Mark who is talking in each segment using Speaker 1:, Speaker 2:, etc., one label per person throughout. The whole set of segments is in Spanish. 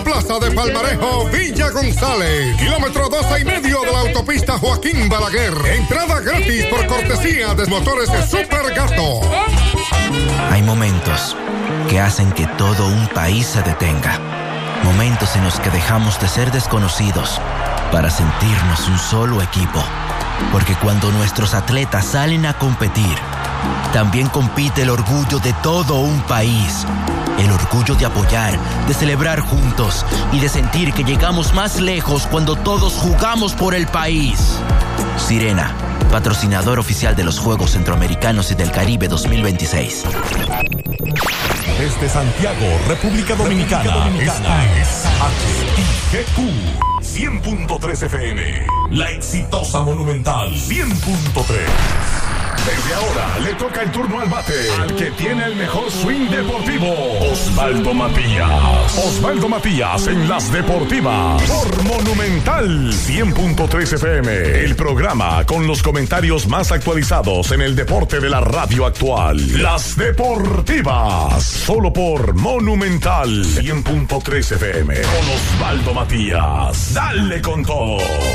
Speaker 1: la plaza de Palmarejo, Villa González, kilómetro 12,5 de la autopista Joaquín Balaguer. Entrada gratis por cortesía de Motores Super Gato.
Speaker 2: Hay momentos que hacen que todo un país se detenga. Momentos en los que dejamos de ser desconocidos para sentirnos un solo equipo. Porque cuando nuestros atletas salen a competir, también compite el orgullo de todo un país. El orgullo de apoyar, de celebrar juntos y de sentir que llegamos más lejos cuando todos jugamos por el país. Sirena, patrocinador oficial de los Juegos Centroamericanos y del Caribe 2026.
Speaker 3: Desde Santiago, República Dominicana. Esta es HIGQ 100.3 FM. La exitosa Monumental 100.3. Desde ahora le toca el turno al bate, al que tiene el mejor swing deportivo, Osvaldo Matías. Osvaldo Matías en las deportivas por Monumental 100.3 FM. El programa con los comentarios más actualizados en el deporte de la radio actual. Las deportivas, solo por Monumental 100.3 FM. Con Osvaldo Matías. Dale con todo.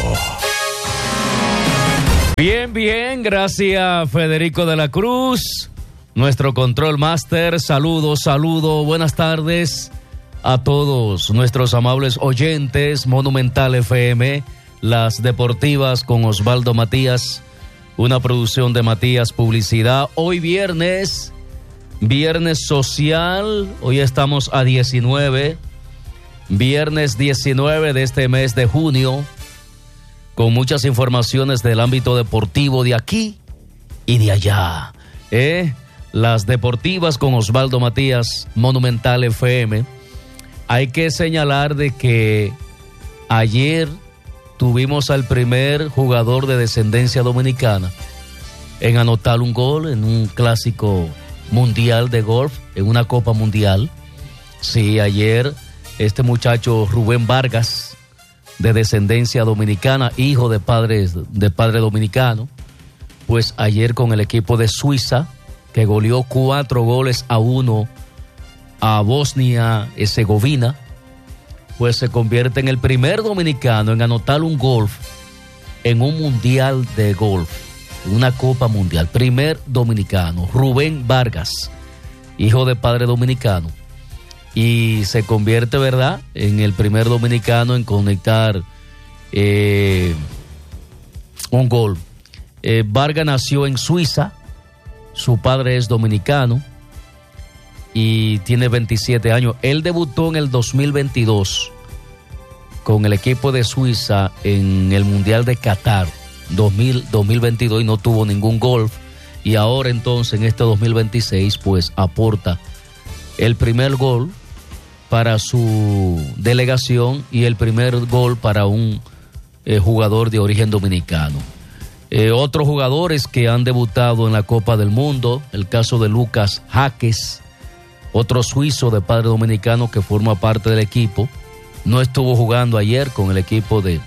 Speaker 4: Bien, gracias Federico de la Cruz, nuestro control master. Saludos, buenas tardes a todos nuestros amables oyentes. Monumental FM, las deportivas con Osvaldo Matías, una producción de Matías Publicidad. Hoy viernes social, hoy estamos a 19, viernes 19 de este mes de junio, con muchas informaciones del ámbito deportivo de aquí y de allá. Las deportivas con Osvaldo Matías, Monumental FM. Hay que señalar de que ayer tuvimos al primer jugador de descendencia dominicana en anotar un gol en un clásico mundial de golf, en una Copa Mundial. Sí, ayer este muchacho Rubén Vargas, de descendencia dominicana, hijo de padre dominicano, pues ayer con el equipo de Suiza, que goleó 4-1 a Bosnia-Herzegovina, pues se convierte en el primer dominicano en anotar un gol en un mundial de golf, en una Copa Mundial. Primer dominicano, Rubén Vargas, hijo de padre dominicano. Y se convierte, ¿verdad?, en el primer dominicano en conectar un gol. Vargas nació en Suiza, su padre es dominicano y tiene 27 años. Él debutó en el 2022 con el equipo de Suiza en el Mundial de Qatar 2022 y no tuvo ningún gol. Y ahora entonces en este 2026 pues aporta el primer gol para su delegación y el primer gol para un jugador de origen dominicano. Otros jugadores que han debutado en la Copa del Mundo, el caso de Lucas Jaques, otro suizo de padre dominicano que forma parte del equipo, no estuvo jugando ayer con el equipo de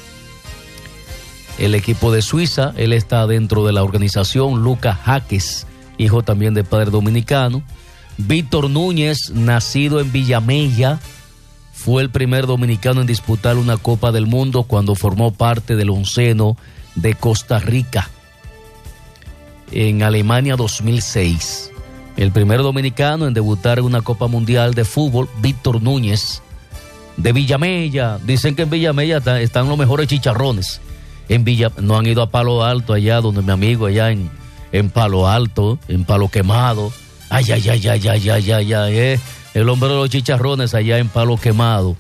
Speaker 4: Suiza. Él está dentro de la organización. Lucas Jaques, hijo también de padre dominicano. Víctor Núñez, nacido en Villamella, fue el primer dominicano en disputar una Copa del Mundo cuando formó parte del onceno de Costa Rica en Alemania 2006. El primer dominicano en debutar en una Copa Mundial de Fútbol, Víctor Núñez, de Villamella. Dicen que en Villamella están los mejores chicharrones. No han ido a Palo Alto, allá donde mi amigo, allá en Palo Alto, en Palo Quemado. Ay, el hombre de los chicharrones allá en Palo Quemado.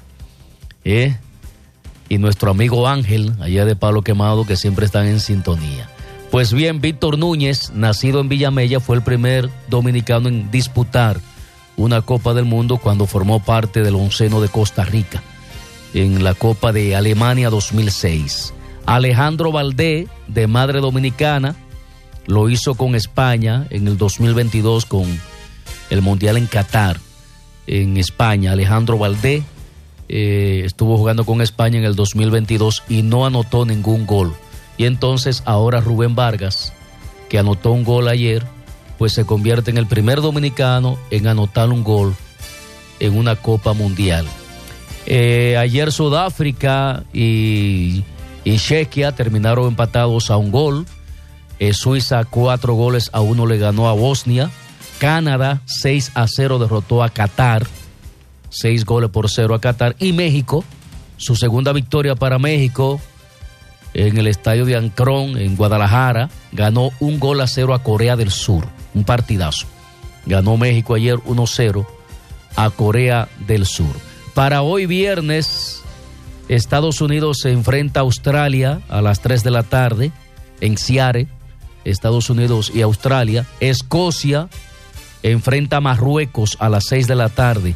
Speaker 4: Y nuestro amigo Ángel, allá de Palo Quemado, que siempre están en sintonía. Pues bien, Víctor Núñez, nacido en Villamella, fue el primer dominicano en disputar una Copa del Mundo cuando formó parte del onceno de Costa Rica en la Copa de Alemania 2006. Alejandro Valdés, de madre dominicana, lo hizo con España en el 2022 con el Mundial en Qatar, en España. Alejandro Valdés estuvo jugando con España en el 2022 y no anotó ningún gol. Y entonces ahora Rubén Vargas, que anotó un gol ayer, pues se convierte en el primer dominicano en anotar un gol en una Copa Mundial. Ayer Sudáfrica y Chequia terminaron empatados a un gol. Suiza 4-1 le ganó a Bosnia. Canadá 6-0 derrotó a Qatar. 6-0 a Qatar. Y México, su segunda victoria para México en el estadio de Ancrón en Guadalajara, ganó 1-0 a Corea del Sur. Un partidazo. Ganó México ayer 1-0 a Corea del Sur. Para hoy viernes, Estados Unidos se enfrenta a Australia a las 3 de la tarde en Seattle, Estados Unidos y Australia. Escocia enfrenta a Marruecos a las 6 de la tarde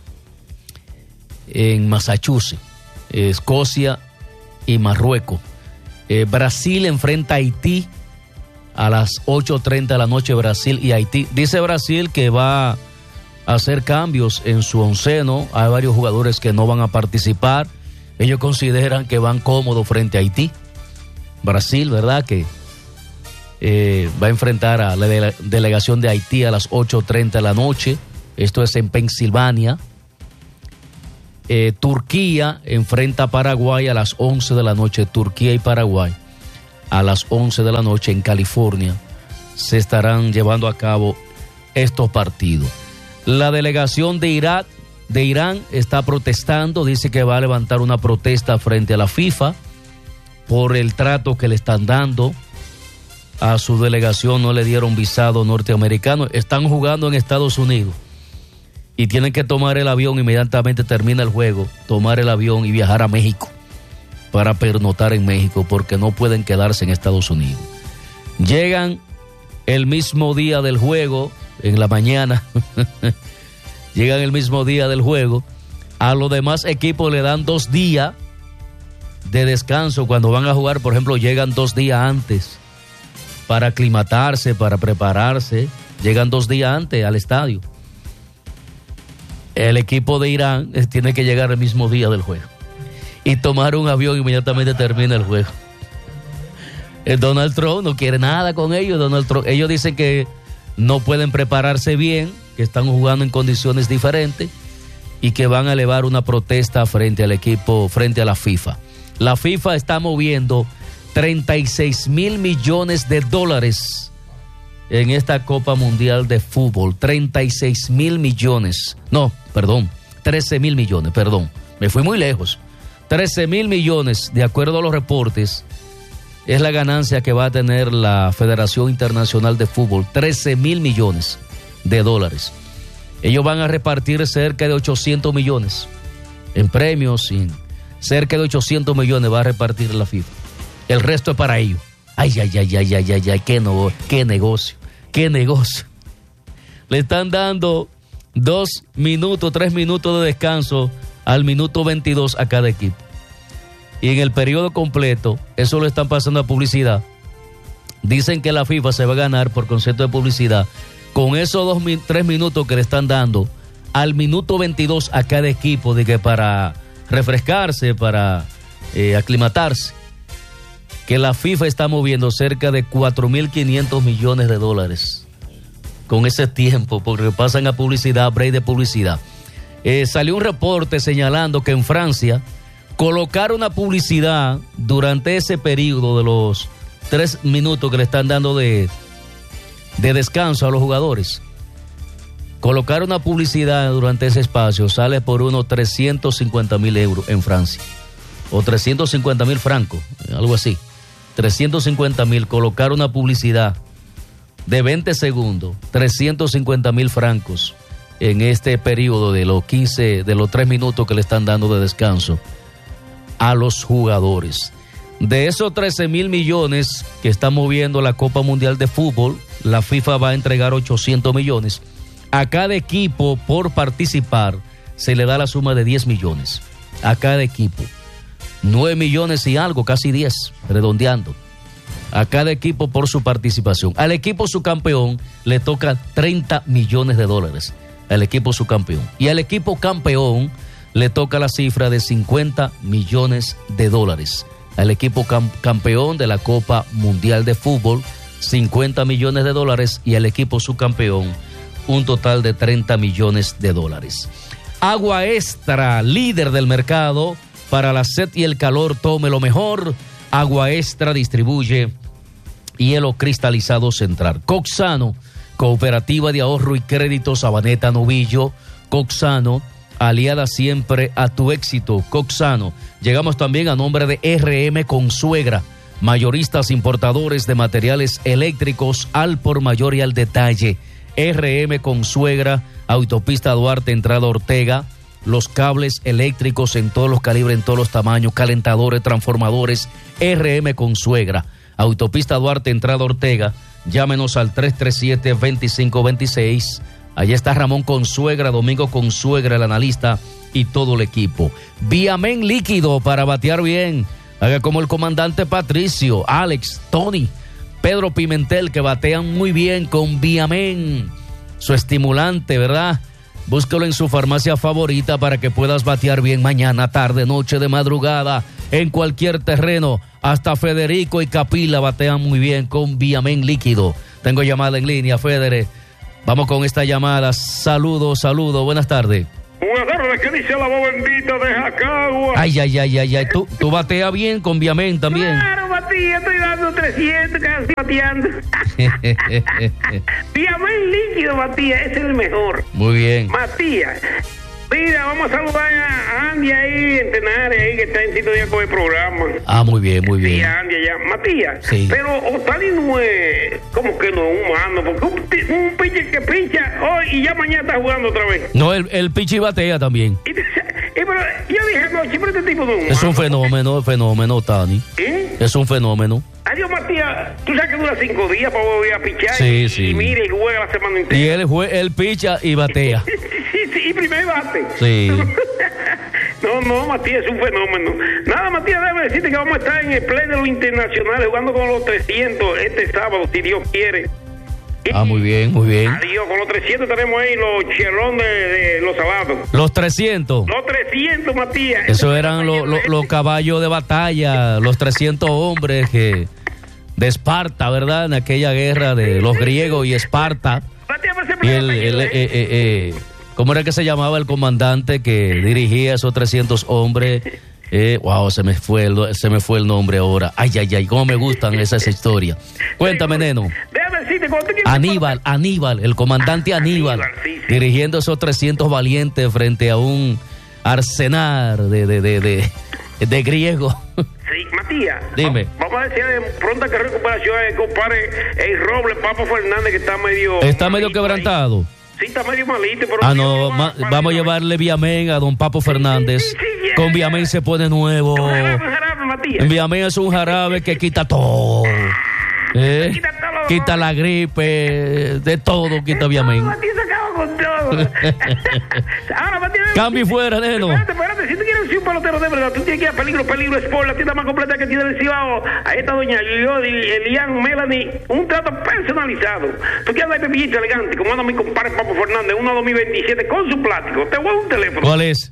Speaker 4: en Massachusetts. Escocia y Marruecos. Brasil enfrenta a Haití a las 8:30 de la noche, Brasil y Haití. Dice Brasil que va a hacer cambios en su onceno. Hay varios jugadores que no van a participar. Ellos consideran que van cómodos frente a Haití. Brasil, ¿verdad? Que va a enfrentar a la delegación de Haití a las 8:30 de la noche. Esto es en Pensilvania. Turquía enfrenta a Paraguay a las 11 de la noche. Turquía y Paraguay a las 11 de la noche en California. Se estarán llevando a cabo estos partidos. La delegación de Irán está protestando. Dice que va a levantar una protesta frente a la FIFA por el trato que le están dando a su delegación. No le dieron visado norteamericano. Están jugando en Estados Unidos y tienen que tomar el avión inmediatamente termina el juego, tomar el avión y viajar a México para pernoctar en México, porque no pueden quedarse en Estados Unidos. Llegan el mismo día del juego, en la mañana, llegan el mismo día del juego. A los demás equipos le dan 2 días de descanso cuando van a jugar. Por ejemplo, llegan 2 días antes para aclimatarse, para prepararse. Llegan 2 días antes al estadio. El equipo de Irán tiene que llegar el mismo día del juego y tomar un avión inmediatamente termina el juego. Donald Trump no quiere nada con ellos. Ellos dicen que no pueden prepararse bien, que están jugando en condiciones diferentes y que van a elevar una protesta frente al equipo, frente a la FIFA. La FIFA está moviendo 36 mil millones de dólares en esta Copa Mundial de Fútbol. 36 mil millones. No, perdón, 13 mil millones, perdón. Me fui muy lejos. 13 mil millones, de acuerdo a los reportes, es la ganancia que va a tener la Federación Internacional de Fútbol. 13 mil millones de dólares. Ellos van a repartir cerca de 800 millones en premios. Cerca de 800 millones va a repartir la FIFA. El resto es para ellos. Ay, qué negocio. Le están dando 2 minutos, 3 minutos de descanso al minuto 22 a cada equipo. Y en el periodo completo, eso lo están pasando a publicidad. Dicen que la FIFA se va a ganar por concepto de publicidad con esos 3 minutos que le están dando al minuto 22 a cada equipo, de que para refrescarse, para aclimatarse. Que la FIFA está moviendo cerca de 4.500 millones de dólares con ese tiempo, porque pasan a publicidad, break de publicidad. Salió un reporte señalando que en Francia colocar una publicidad durante ese periodo de los 3 minutos que le están dando de descanso a los jugadores, colocar una publicidad durante ese espacio sale por unos 350.000 euros en Francia, o 350.000 francos, algo así. 350.000, colocar una publicidad de 20 segundos, 350.000 francos en este periodo de los 3 minutos que le están dando de descanso a los jugadores. De esos 13.000 millones que está moviendo la Copa Mundial de Fútbol, la FIFA va a entregar 800 millones. A cada equipo por participar se le da la suma de 10 millones. A cada equipo. 9 millones y algo, casi 10, redondeando. A cada equipo por su participación. Al equipo subcampeón le toca 30 millones de dólares. Al equipo subcampeón. Y al equipo campeón le toca la cifra de 50 millones de dólares. Al equipo campeón de la Copa Mundial de Fútbol, 50 millones de dólares. Y al equipo subcampeón, un total de 30 millones de dólares. Agua Extra, líder del mercado. Para la sed y el calor, tome lo mejor. Agua Extra distribuye hielo cristalizado Central. Coxano, Cooperativa de Ahorro y Crédito Sabaneta Novillo. Coxano, aliada siempre a tu éxito. Coxano. Llegamos también a nombre de RM Consuegra, mayoristas importadores de materiales eléctricos al por mayor y al detalle. RM Consuegra, Autopista Duarte, entrada Ortega. Los cables eléctricos en todos los calibres, en todos los tamaños, calentadores, transformadores. RM Consuegra, Autopista Duarte, entrada Ortega. Llámenos al 337-2526. Allá está Ramón Consuegra, Domingo Consuegra, el analista, y todo el equipo. Viamen líquido para batear bien. Haga como el comandante Patricio, Alex, Tony, Pedro Pimentel, que batean muy bien con Viamen. Su estimulante, ¿verdad? Búscalo en su farmacia favorita para que puedas batear bien mañana, tarde, noche, de madrugada, en cualquier terreno. Hasta Federico y Capila batean muy bien con Viamen líquido. Tengo llamada en línea, Federe. Vamos con esta llamada. Saludos, buenas tardes.
Speaker 5: Buenas tardes, ¿qué dice la voz bendita de Jacagua?
Speaker 4: Ay. ¿Tú bateas bien con Viamen también?
Speaker 5: Claro, Matías, estoy dando 300 casi bateando. Viamen líquido, Matías, es el mejor.
Speaker 4: Muy bien.
Speaker 5: Matías, mira, vamos a saludar a Andy ahí en Tenares, ahí que está en sintonía con el programa.
Speaker 4: Ah, muy bien.
Speaker 5: Sí, Andy allá. Matías,
Speaker 4: sí.
Speaker 5: Pero Otani no es, ¿cómo que no es humano? Porque un pitcher que pincha hoy y ya mañana está jugando otra vez.
Speaker 4: No, el pichi batea también.
Speaker 5: Pero yo dije, no, siempre este tipo no es humano.
Speaker 4: Es un fenómeno, Otani. Es un fenómeno.
Speaker 5: Adiós, Matías. Tú sabes que dura 5 días para volver a pichar.
Speaker 4: Sí.
Speaker 5: Y mire, y juega la semana entera.
Speaker 4: Y él picha y batea.
Speaker 5: Sí, y primer bate.
Speaker 4: Sí.
Speaker 5: No, Matías, es un fenómeno. Nada, Matías, déjame decirte que vamos a estar en el play de los internacionales jugando con los 300 este sábado, si Dios quiere.
Speaker 4: Ah, muy bien.
Speaker 5: Adiós, con los 300 tenemos ahí los cherrón de los salados.
Speaker 4: Los 300.
Speaker 5: Los 300, Matías.
Speaker 4: Esos eran los caballos de batalla, los 300 hombres de Esparta, ¿verdad? En aquella guerra de los griegos y Esparta.
Speaker 5: Matías,
Speaker 4: Y ¿cómo era que se llamaba el comandante que dirigía esos 300 hombres? Wow, se me fue el nombre ahora. Ay, cómo me gustan esas historias. Cuéntame, neno.
Speaker 5: Déjame decirte,
Speaker 4: Aníbal, el comandante Aníbal,
Speaker 5: sí.
Speaker 4: dirigiendo esos 300 valientes frente a un arsenal de griegos.
Speaker 5: Sí, Matías.
Speaker 4: Dime.
Speaker 5: Vamos a decir de pronta que recuperación compadre el Robles, Papo Fernández, que está medio...
Speaker 4: Está medio quebrantado.
Speaker 5: Ahí. Sí, está medio malito, pero...
Speaker 4: Vamos a llevarle Viamen a don Papo Fernández.
Speaker 5: Sí,
Speaker 4: Con Viamen se pone nuevo.
Speaker 5: Un jarabe, Matías.
Speaker 4: Viamen es un jarabe que quita todo. Quita la gripe, de todo quita Viamen.
Speaker 5: Matías se acaba con todo. Ahora, Matías...
Speaker 4: Cambio fuera, neno.
Speaker 5: Espérate, si tú quieres ser un pelotero de verdad, tú tienes que ir a Peligro Sport, la tienda más completa que tiene el Cibao. Ahí está doña Yodi, Elian, Melanie, un trato personalizado. Tú quieres dar pepillito elegante, como anda mi compadre Papo Fernández, 2027 con su plástico. Te voy a un teléfono.
Speaker 4: ¿Cuál es?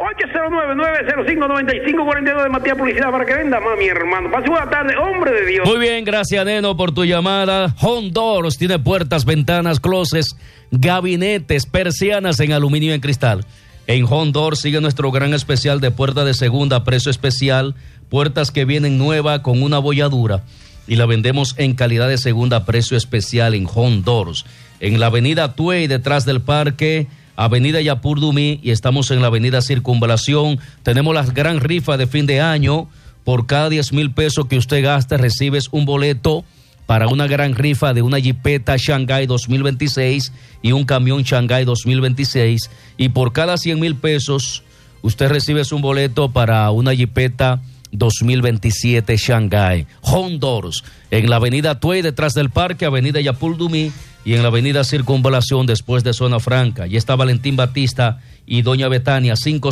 Speaker 5: 809-905-9542 de Matías Publicidad para que venda más, mi hermano. Pase buena tarde, hombre de Dios.
Speaker 4: Muy bien, gracias, neno, por tu llamada. Home Doors tiene puertas, ventanas, closets, gabinetes, persianas en aluminio y en cristal. En Home Doors sigue nuestro gran especial de puerta de segunda, precio especial, puertas que vienen nueva con una bolladura y la vendemos en calidad de segunda, precio especial en Home Doors. En la avenida Tuey, detrás del parque, avenida Yapur Dumí, y estamos en la avenida Circunvalación. Tenemos la gran rifa de fin de año. Por cada 10,000 pesos que usted gaste, recibes un boleto para una gran rifa de una Jeepeta Shanghai 2026 y un camión Shanghai 2026. Y por cada 100,000 pesos, usted recibe un boleto para una Jeepeta 2027 Shanghai. Home Doors, en la avenida Tuey, detrás del parque, avenida Yapur Dumí, y en la avenida Circunvalación, después de Zona Franca. Y está Valentín Batista y doña Betania,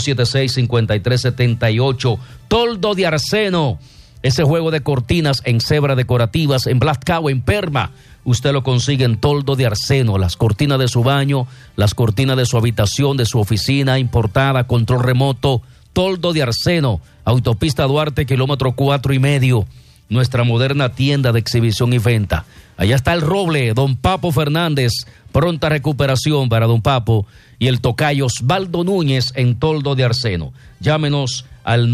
Speaker 4: 576-5378. Toldo de Arseno. Ese juego de cortinas en cebra decorativas, en Black Cow, en Perma, usted lo consigue en Toldo de Arseno. Las cortinas de su baño, las cortinas de su habitación, de su oficina, importada, control remoto. Toldo de Arseno, Autopista Duarte, kilómetro 4,5. Nuestra moderna tienda de exhibición y venta. Allá está el Roble, don Papo Fernández, pronta recuperación para don Papo, y el tocayo Osvaldo Núñez en Toldo de Arseno. Llámenos al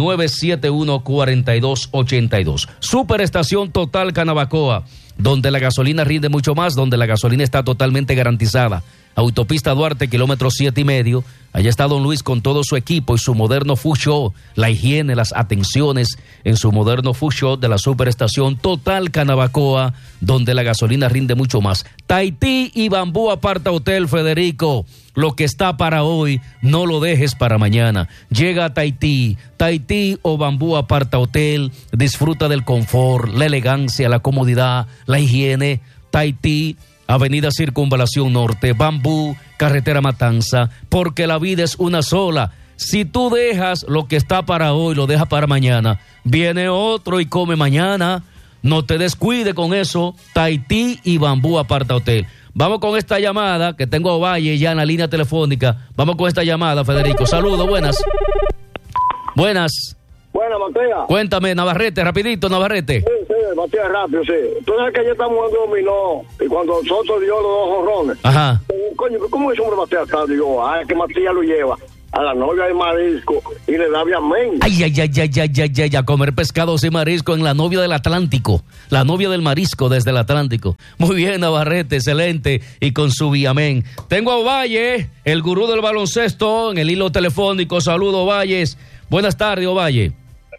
Speaker 4: 971-4282. Superestación Total Canabacoa, donde la gasolina rinde mucho más, donde la gasolina está totalmente garantizada. Autopista Duarte, kilómetro 7,5. Allá está don Luis con todo su equipo y su moderno food show, la higiene, las atenciones en su moderno food show de la Superestación Total Canabacoa, donde la gasolina rinde mucho más. Tahití y Bambú Aparta Hotel, Federico. Lo que está para hoy, no lo dejes para mañana. Llega a Tahití o Bambú Aparta Hotel. Disfruta del confort, la elegancia, la comodidad, la higiene. Tahití, Avenida Circunvalación Norte, Bambú, Carretera Matanza, porque la vida es una sola. Si tú dejas lo que está para hoy, lo dejas para mañana, viene otro y come mañana. No te descuide con eso. Tahití y Bambú Aparta Hotel. Vamos con esta llamada, que tengo a Valle ya en la línea telefónica. Vamos con esta llamada, Federico. Saludos, buenas. Buenas.
Speaker 6: Buenas, Matías.
Speaker 4: Cuéntame, Navarrete, rapidito, Navarrete.
Speaker 6: Sí, Matías, rápido, sí. Tú sabes que ayer estamos jugando dominó y cuando Soto dio los 2 jonrones.
Speaker 4: Ajá.
Speaker 6: Coño, ¿cómo ese hombre Matías está? Digo, que Matías lo lleva a la novia de marisco y le da amén.
Speaker 4: Ay, a comer pescados y marisco en la novia del Atlántico, la novia del marisco desde el Atlántico. Muy bien, Navarrete, excelente, y con su viamén. Tengo a Ovalle, el gurú del baloncesto, en el hilo telefónico. Saludos, Valles. Buenas tardes, Ovalle.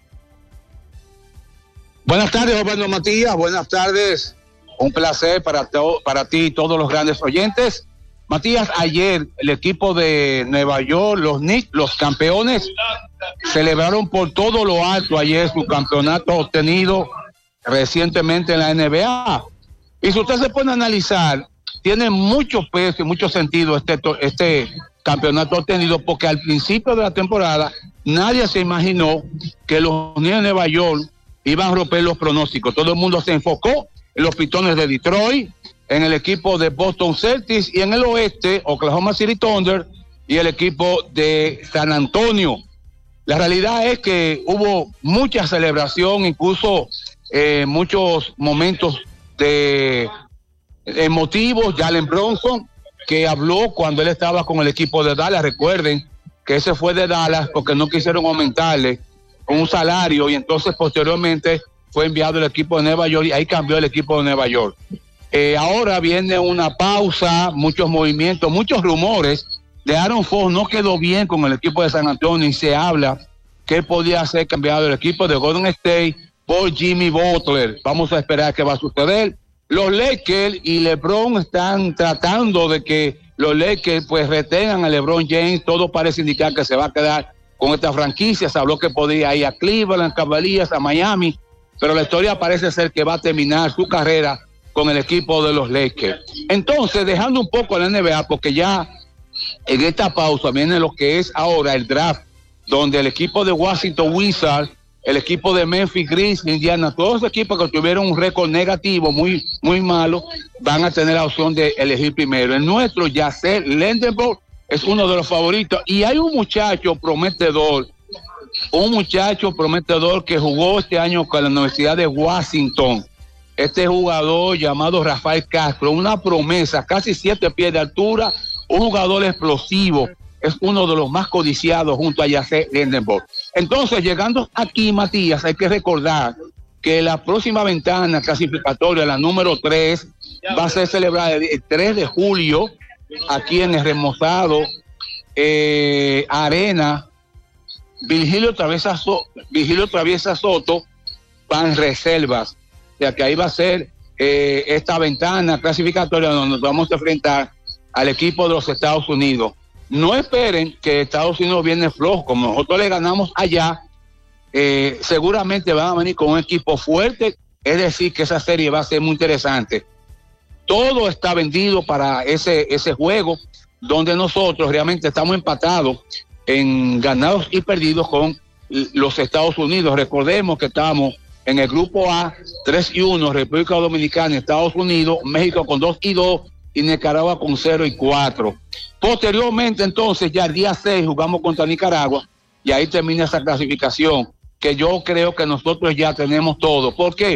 Speaker 7: Buenas tardes, Osvaldo Matías. Buenas tardes. Un placer para ti y todos los grandes oyentes. Matías, ayer el equipo de Nueva York, los Knicks, los campeones, celebraron por todo lo alto ayer su campeonato obtenido recientemente en la NBA. Y si usted se pone a analizar, tiene mucho peso y mucho sentido este campeonato obtenido, porque al principio de la temporada nadie se imaginó que los Knicks de Nueva York iban a romper los pronósticos. Todo el mundo se enfocó en los Pitones de Detroit, en el equipo de Boston Celtics, y en el oeste, Oklahoma City Thunder y el equipo de San Antonio. La realidad es que hubo mucha celebración, incluso muchos momentos de emotivos. Jalen Brunson, que habló cuando él estaba con el equipo de Dallas. Recuerden que ese fue de Dallas porque no quisieron aumentarle un salario, y entonces posteriormente fue enviado el equipo de Nueva York y ahí cambió el equipo de Nueva York. Ahora viene una pausa, muchos movimientos, muchos rumores. De Aaron Fox no quedó bien con el equipo de San Antonio y se habla que podía ser cambiado el equipo de Golden State por Jimmy Butler. Vamos a esperar qué va a suceder. Los Lakers y LeBron están tratando de que los Lakers pues retengan a LeBron James. Todo parece indicar que se va a quedar con esta franquicia. Se habló que podría ir a Cleveland Cavaliers, a Miami, pero la historia parece ser que va a terminar su carrera con el equipo de los Lakers. Entonces, dejando un poco la NBA, porque ya en esta pausa viene lo que es ahora el draft, donde el equipo de Washington Wizards, el equipo de Memphis Grizzlies, Indiana, todos los equipos que tuvieron un récord negativo muy, muy malo, van a tener la opción de elegir primero. El nuestro, Yasser Lendenborg, es uno de los favoritos, y hay un muchacho prometedor que jugó este año con la Universidad de Washington. Este jugador llamado Rafael Castro, una promesa, casi 7 pies de altura, un jugador explosivo, es uno de los más codiciados junto a Yasser Lendenborg. Entonces, llegando aquí, Matías, hay que recordar que la próxima ventana clasificatoria, la número 3, va a ser celebrada el 3 de julio, aquí en el remozado Arena Virgilio Traviesa Soto, van reservas. O sea que ahí va a ser esta ventana clasificatoria donde nos vamos a enfrentar al equipo de los Estados Unidos. No esperen que Estados Unidos viene flojo, como nosotros le ganamos allá, seguramente van a venir con un equipo fuerte, es decir, que esa serie va a ser muy interesante. Todo está vendido para ese juego, donde nosotros realmente estamos empatados en ganados y perdidos con los Estados Unidos. Recordemos que estamos en el grupo A, 3-1, República Dominicana, Estados Unidos, México con 2-2 y Nicaragua con 0-4. Posteriormente, entonces, ya el día 6 jugamos contra Nicaragua y ahí termina esa clasificación, que yo creo que nosotros ya tenemos todo. ¿Por qué?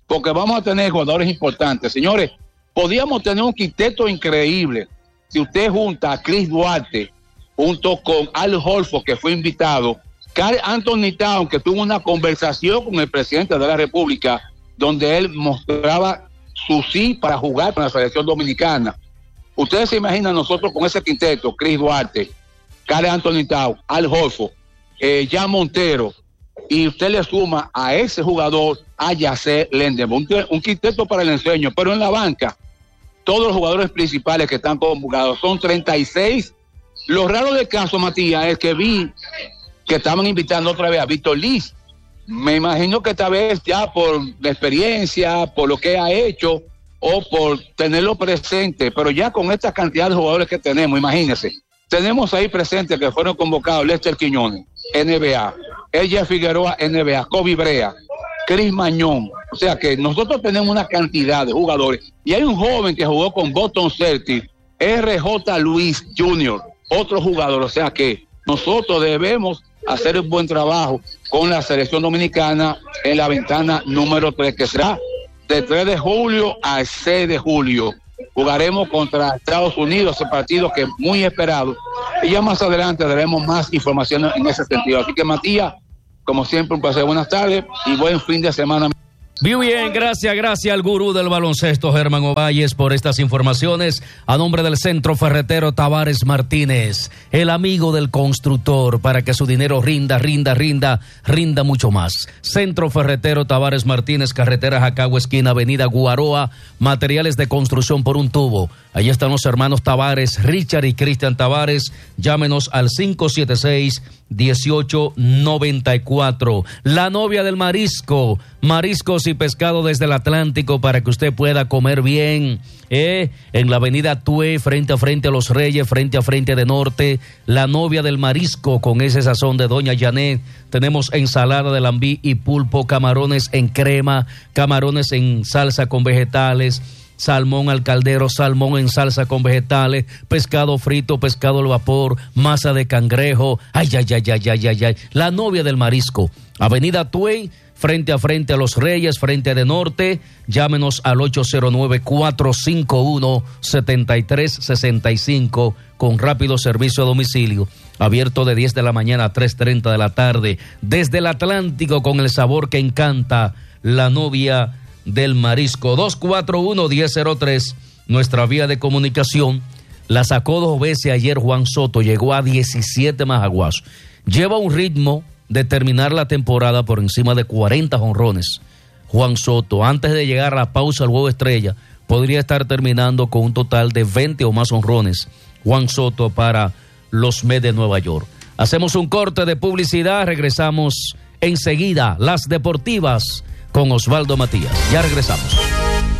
Speaker 7: porque vamos a tener jugadores importantes. Señores, podíamos tener un quinteto increíble si usted junta a Chris Duarte junto con Al Horford, que fue invitado, Karl Anthony Towns, que tuvo una conversación con el presidente de la República, donde él mostraba su sí para jugar con la selección dominicana. Ustedes se imaginan nosotros con ese quinteto: Chris Duarte, Karl Anthony Towns, Al Horford, Jan Montero, y usted le suma a ese jugador a Yasser Lindenberg, un quinteto para el ensueño, pero en la banca, todos los jugadores principales que están convocados son 36. Lo raro del caso, Matías, es que vi que estaban invitando otra vez a Víctor Liz. Me imagino que esta vez ya por la experiencia, por lo que ha hecho o por tenerlo presente, pero ya con esta cantidad de jugadores que tenemos, imagínense, tenemos ahí presentes que fueron convocados: Lester Quiñones, NBA, Ella Figueroa, NBA, Kobe Brea, Chris Mañón. O sea que nosotros tenemos una cantidad de jugadores, y hay un joven que jugó con Boston Celtics, RJ Luis Jr., otro jugador. O sea que nosotros debemos hacer un buen trabajo con la selección dominicana en la ventana número 3, que será de 3 de julio al 6 de julio. Jugaremos contra Estados Unidos, ese partido que es muy esperado, y ya más adelante daremos más información en ese sentido. Así que, Matías, como siempre, un placer. Buenas tardes y buen fin de semana.
Speaker 4: Muy bien, gracias al gurú del baloncesto, Germán Ovalles, por estas informaciones. A nombre del Centro Ferretero Tavares Martínez, el amigo del constructor, para que su dinero rinda mucho más. Centro Ferretero Tavares Martínez, carretera Jacagua, esquina Avenida Guaroa, materiales de construcción por un tubo. Allí están los hermanos Tavares, Richard y Cristian Tavares. Llámenos al 576-1894. La novia del marisco, mariscos y pescado desde el Atlántico, para que usted pueda comer bien. En la avenida Tue, frente a frente a Los Reyes, frente a frente de Norte. La novia del marisco, con ese sazón de Doña Janet. Tenemos ensalada de lambí y pulpo, camarones en crema, camarones en salsa con vegetales, salmón al caldero, salmón en salsa con vegetales, pescado frito, pescado al vapor, masa de cangrejo. Ay. La novia del marisco, avenida Tuey, frente a frente a Los Reyes, frente de Norte. Llámenos al 809-451-7365 con rápido servicio a domicilio. Abierto de 10 de la mañana a 3:30 de la tarde. Desde el Atlántico, con el sabor que encanta, la novia del marisco. 241-1003, nuestra vía de comunicación. La sacó 2 veces ayer Juan Soto, llegó a 17 más aguazos. Lleva un ritmo de terminar la temporada por encima de 40 jonrones. Juan Soto, antes de llegar a la pausa al juego estrella, podría estar terminando con un total de 20 o más jonrones. Juan Soto para los Mets de Nueva York. Hacemos un corte de publicidad, regresamos enseguida. Las deportivas con Osvaldo Matías. Ya regresamos.